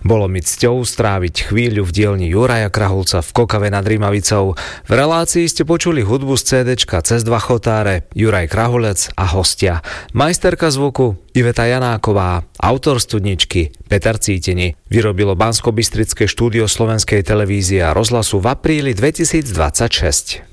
Bolo mi cťou stráviť chvíľu v dielni Juraja Krahulca v Kokave nad Rímavicou. V relácii ste počuli hudbu z CDčka Cez dva chotáre, Juraj Krahulec a hostia. Majsterka zvuku Iveta Janáková, autor studničky Peter Cíteni. Vyrobilo Banskobystrické štúdio Slovenskej televízie a rozhlasu v apríli 2026.